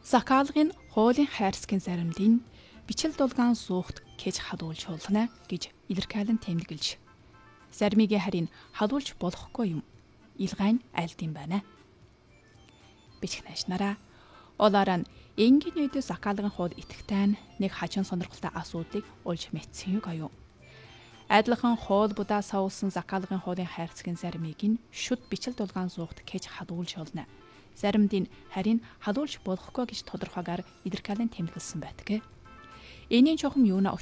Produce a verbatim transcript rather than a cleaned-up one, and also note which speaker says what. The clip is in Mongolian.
Speaker 1: Закалгын хуулийн хайрцгийн заримдын бичил дулгаан суухт кэж хадуулж хулгана гэж илэрхийлэн тэмдэглэж. Заримыг харин хадуулж болохгүй юм. Илгайн айлд юм байна. Бичих наашнараа олаараа энгийн үед закалгын хууль итгэхтэй нэг хачин сонирхолтой асуудлыг олж мэдсэн юм аюу. Адилхан хоол будаа савуулсан закалгын хуулийн хайрцгийн заримыг нь шүд бичил дулгаан суухт кэж хадуулж холно. Заримд нь харин хадуулж болохгүй гэж тодорхойгоор илэрхийлэн тэмдэглэсэн байдаг. Энийн чухам юуна